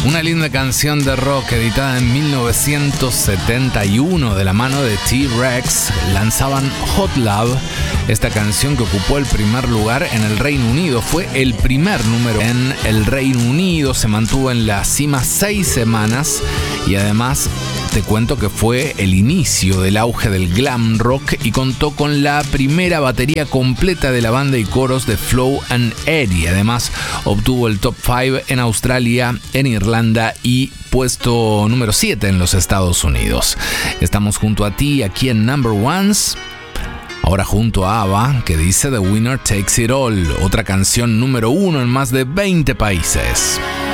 Una linda canción de rock editada en 1971 de la mano de T-Rex. Lanzaban Hot Love, esta canción que ocupó el primer lugar en el Reino Unido. Fue el primer número en el Reino Unido, se mantuvo en la cima 6 semanas y además te cuento que fue el inicio del auge del glam rock y contó con la primera batería completa de la banda y coros de Flo and Eddie. Además, obtuvo el top 5 en Australia, en Irlanda y puesto número 7 en los Estados Unidos. Estamos junto a ti aquí en Number Ones. Ahora junto a ABBA, que dice The Winner Takes It All, otra canción número 1 en más de 20 países.